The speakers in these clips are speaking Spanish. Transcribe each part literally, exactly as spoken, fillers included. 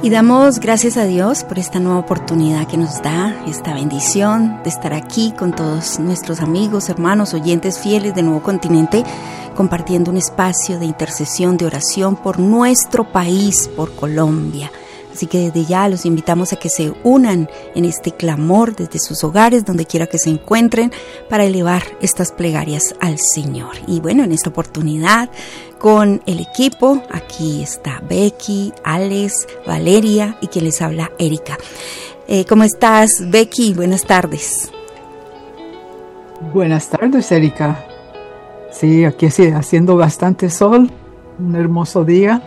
Y damos gracias a Dios por esta nueva oportunidad que nos da, esta bendición de estar aquí con todos nuestros amigos, hermanos, oyentes fieles de Nuevo Continente, compartiendo un espacio de intercesión, de oración por nuestro país, por Colombia. Así que desde ya los invitamos a que se unan en este clamor desde sus hogares, donde quiera que se encuentren, para elevar estas plegarias al Señor. Y bueno, en esta oportunidad, con el equipo, aquí está Becky, Alex, Valeria y quien les habla, Erika. Eh, ¿Cómo estás, Becky? Buenas tardes. Buenas tardes, Erika. Sí, aquí sí, haciendo bastante sol, un hermoso día,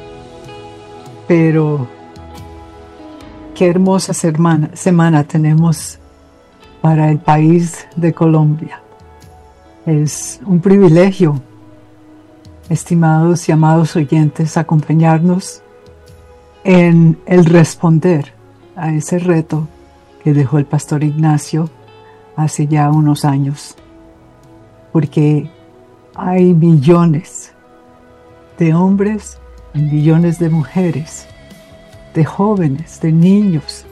pero qué hermosa semana, semana tenemos para el país de Colombia. Es un privilegio, estimados y amados oyentes, acompañarnos en el responder a ese reto que dejó el pastor Ignacio hace ya unos años. Porque hay millones de hombres y millones de mujeres, de jóvenes, de niños,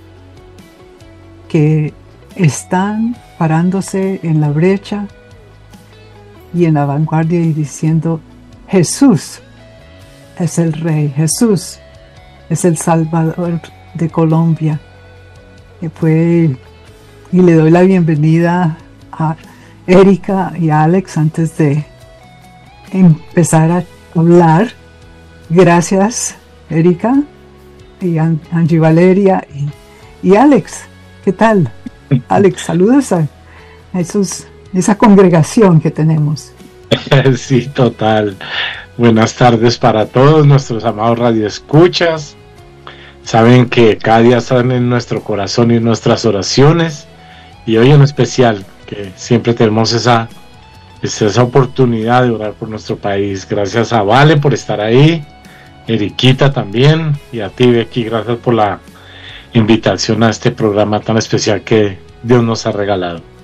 que están parándose en la brecha y en la vanguardia y diciendo: Jesús es el Rey, Jesús es el Salvador de Colombia. Y, fue, y le doy la bienvenida a Erika y a Alex antes de empezar a hablar. Gracias, Erika, y Angie, Valeria y, y Alex. ¿Qué tal? Alex, saludos a, a esos, esa congregación que tenemos. Sí, total. Buenas tardes para todos nuestros amados radioescuchas. Saben que cada día están en nuestro corazón y en nuestras oraciones, y hoy en especial que siempre tenemos esa, esa oportunidad de orar por nuestro país. Gracias a Vale por estar ahí, Eriquita también, y a ti, Becky, gracias por la invitación a este programa tan especial que Dios nos ha regalado.